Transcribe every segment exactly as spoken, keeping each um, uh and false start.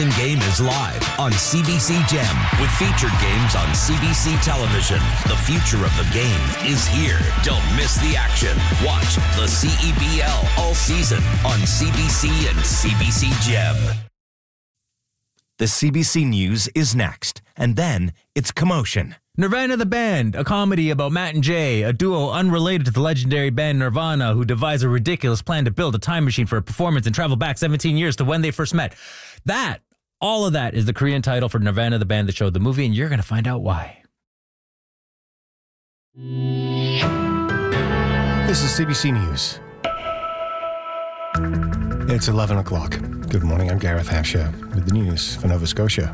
Game is live on C B C Gem with featured games on C B C television. The future of the game is here. Don't miss the action. Watch the C E B L all season on C B C and C B C Gem. The C B C News is next, and then it's Commotion. Nirvana the Band, a comedy about Matt and Jay, a duo unrelated to the legendary band Nirvana who devise a ridiculous plan to build a time machine for a performance and travel back seventeen years to when they first met. That, all of that is the Korean title for Nirvana the Band, the show, the movie, and you're going to find out why. This is C B C News. It's eleven o'clock. Good morning, I'm Gareth Hampshire with the news for Nova Scotia.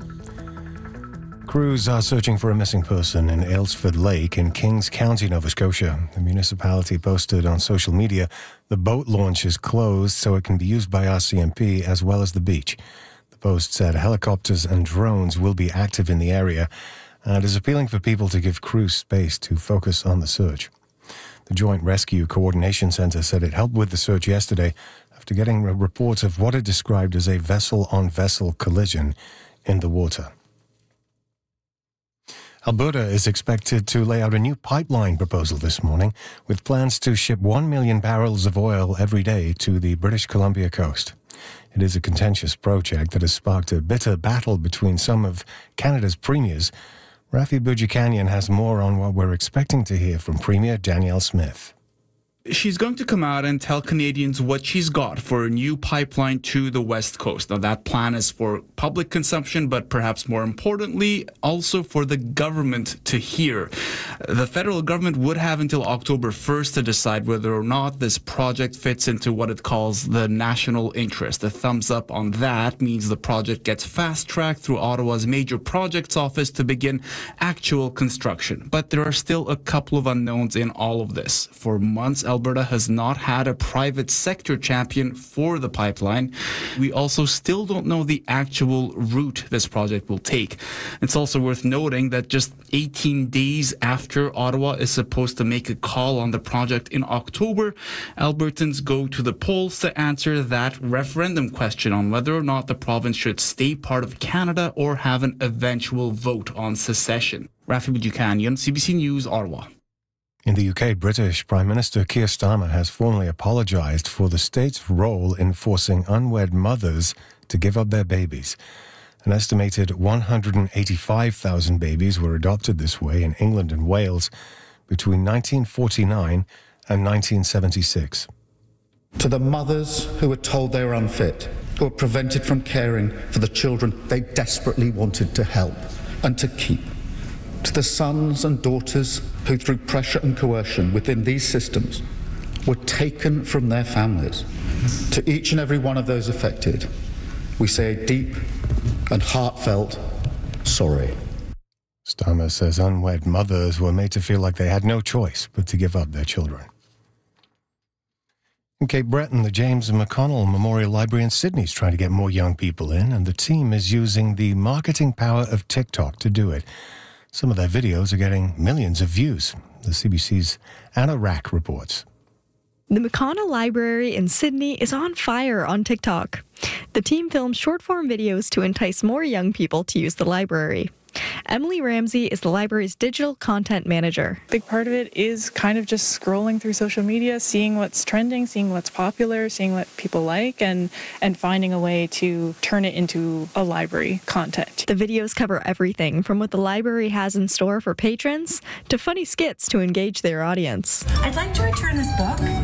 Crews are searching for a missing person in Aylesford Lake in Kings County, Nova Scotia. The municipality posted on social media the boat launch is closed so it can be used by R C M P as well as the beach. The post said helicopters and drones will be active in the area and is appealing for people to give crews space to focus on the search. The Joint Rescue Coordination Centre said it helped with the search yesterday after getting a report of what it described as a vessel-on-vessel collision in the water. Alberta is expected to lay out a new pipeline proposal this morning with plans to ship one million barrels of oil every day to the British Columbia coast. It is a contentious project that has sparked a bitter battle between some of Canada's premiers. Rafi Boudjikanian has more on what we're expecting to hear from Premier Danielle Smith. She's going to come out and tell Canadians what she's got for a new pipeline to the West Coast. Now, that plan is for public consumption, but perhaps more importantly, also for the government to hear. The federal government would have until October first to decide whether or not this project fits into what it calls the national interest. A thumbs up on that means the project gets fast-tracked through Ottawa's major projects office to begin actual construction. But there are still a couple of unknowns in all of this. For months, Alberta has not had a private sector champion for the pipeline. We also still don't know the actual route this project will take. It's also worth noting that just eighteen days after Ottawa is supposed to make a call on the project in October, Albertans go to the polls to answer that referendum question on whether or not the province should stay part of Canada or have an eventual vote on secession. Rafi Boudjikanian, C B C News, Ottawa. In the U K, British Prime Minister Keir Starmer has formally apologised for the state's role in forcing unwed mothers to give up their babies. An estimated one hundred eighty-five thousand babies were adopted this way in England and Wales between nineteen forty-nine and nineteen seventy-six. To the mothers who were told they were unfit, who were prevented from caring for the children they desperately wanted to help and to keep. To the sons and daughters who, through pressure and coercion within these systems, were taken from their families. To each and every one of those affected, we say a deep and heartfelt sorry. Starmer says unwed mothers were made to feel like they had no choice but to give up their children. In Cape Breton, the James McConnell Memorial Library in Sydney is trying to get more young people in, and the team is using the marketing power of TikTok to do it. Some of their videos are getting millions of views. The C B C's Anna Rack reports. The McConnell Library in Sydney is on fire on TikTok. The team films short-form videos to entice more young people to use the library. Emily Ramsey is the library's digital content manager. A big part of it is kind of just scrolling through social media, seeing what's trending, seeing what's popular, seeing what people like, and, and finding a way to turn it into a library content. The videos cover everything from what the library has in store for patrons to funny skits to engage their audience. I'd like to return this book.